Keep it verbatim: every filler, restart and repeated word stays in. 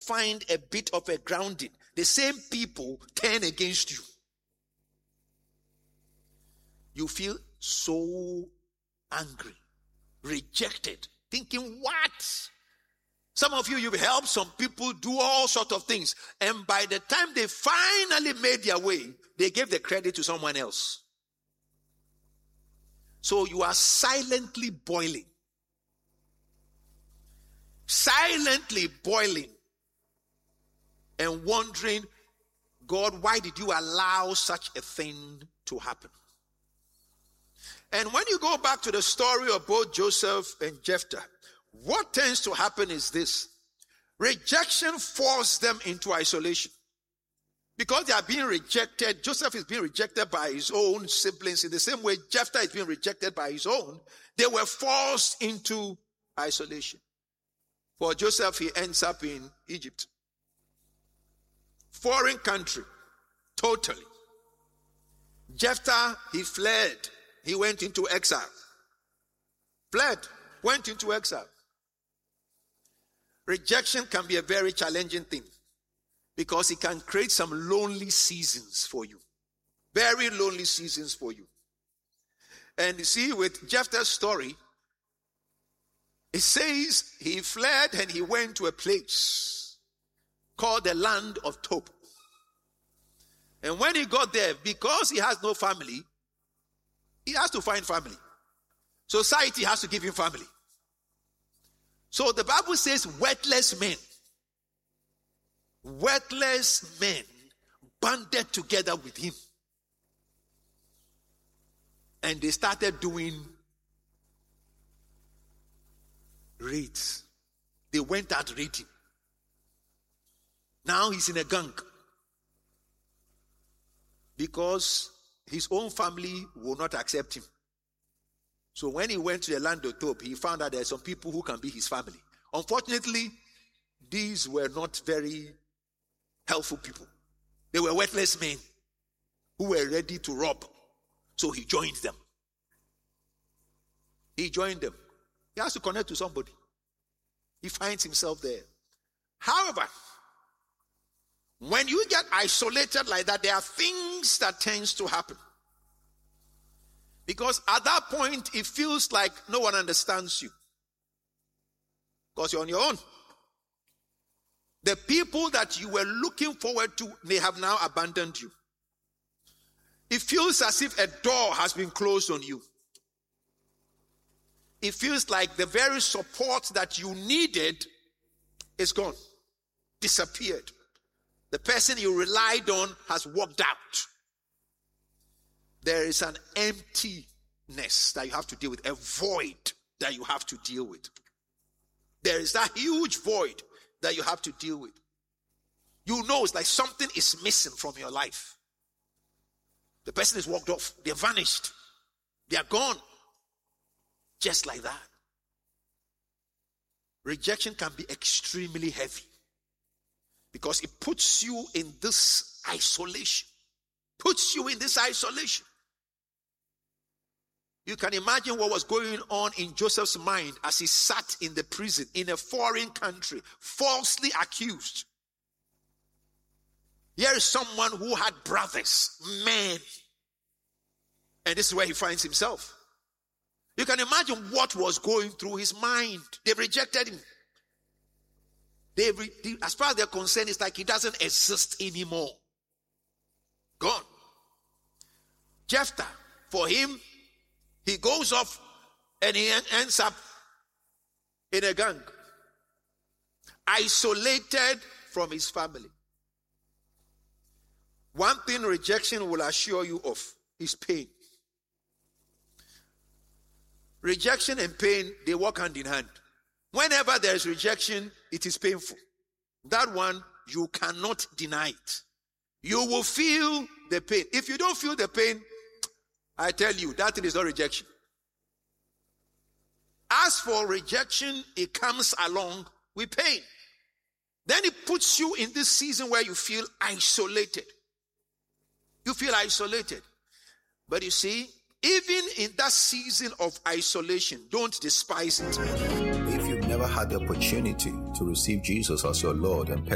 find a bit of a grounding, the same people turn against you. You feel so angry, rejected, thinking, what? Some of you, you've helped some people do all sorts of things. And by the time they finally made their way, they gave the credit to someone else. So you are silently boiling. Silently boiling. And wondering, God, why did you allow such a thing to happen? And when you go back to the story of both Joseph and Jephthah, what tends to happen is this. Rejection forced them into isolation. Because they are being rejected, Joseph is being rejected by his own siblings. In the same way, Jephthah is being rejected by his own. They were forced into isolation. For Joseph, he ends up in Egypt. Foreign country. Totally. Jephthah, he fled. He went into exile. Fled. Went into exile. Rejection can be a very challenging thing because it can create some lonely seasons for you. Very lonely seasons for you. And you see, with Jephthah's story, it says he fled and he went to a place called the land of Tob. And when he got there, because he has no family, he has to find family. Society has to give him family. So the Bible says worthless men, worthless men banded together with him. And they started doing raids. They went out raiding. Now he's in a gang. Because his own family will not accept him. So when he went to the land of Tob, he found out there are some people who can be his family. Unfortunately, these were not very helpful people. They were worthless men who were ready to rob. So he joined them. He joined them. He has to connect to somebody. He finds himself there. However, when you get isolated like that, there are things that tends to happen. Because at that point, it feels like no one understands you. Because you're on your own. The people that you were looking forward to, they have now abandoned you. It feels as if a door has been closed on you. It feels like the very support that you needed is gone, disappeared. The person you relied on has walked out. There is an emptiness that you have to deal with, a void that you have to deal with. There is that huge void that you have to deal with. You know it's like something is missing from your life. The person is walked off. They're vanished. They are gone. Just like that. Rejection can be extremely heavy because it puts you in this isolation. Puts you in this isolation. You can imagine what was going on in Joseph's mind as he sat in the prison in a foreign country, falsely accused. Here is someone who had brothers, men. And this is where he finds himself. You can imagine what was going through his mind. They rejected him. They re- as far as they're concerned, it's like he doesn't exist anymore. Gone. Jephthah, for him, he goes off and he ends up in a gang. Isolated from his family. One thing rejection will assure you of is pain. Rejection and pain, they walk hand in hand. Whenever there is rejection, it is painful. That one, you cannot deny it. You will feel the pain. If you don't feel the pain, I tell you, that thing is not rejection. As for rejection, it comes along with pain. Then it puts you in this season where you feel isolated. You feel isolated. But you see, even in that season of isolation, don't despise it. If you've never had the opportunity to receive Jesus as your Lord and